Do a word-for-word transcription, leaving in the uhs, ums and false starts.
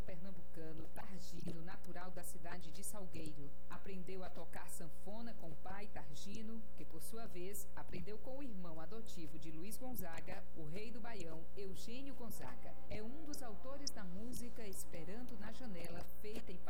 pernambucano Targino, natural da cidade de Salgueiro. Aprendeu a tocar sanfona com o pai Targino, que por sua vez aprendeu com o irmão adotivo de Luiz Gonzaga, o rei do Baião, Eugênio Gonzaga. É um dos autores da música Esperando na Janela, feita em